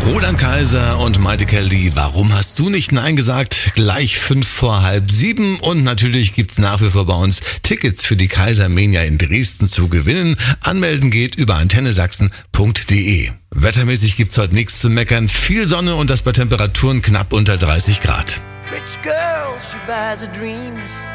Roland Kaiser und Maite Kelly, warum hast du nicht Nein gesagt? Gleich 6:05. Und natürlich gibt's nach wie vor bei uns Tickets für die Kaisermania in Dresden zu gewinnen. Anmelden geht über antennesachsen.de. Wettermäßig gibt's heute nichts zu meckern. Viel Sonne und das bei Temperaturen knapp unter 30 Grad. Rich girl, she buys her dreams.